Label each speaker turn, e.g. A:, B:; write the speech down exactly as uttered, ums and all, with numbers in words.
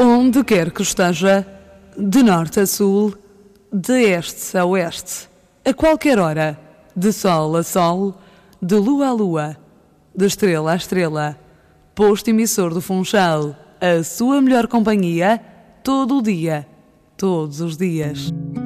A: Onde quer que esteja, de norte a sul, de este a oeste, a qualquer hora, de sol a sol, de lua a lua, de estrela a estrela, posto emissor do Funchal, a sua melhor companhia, todo o dia, todos os dias.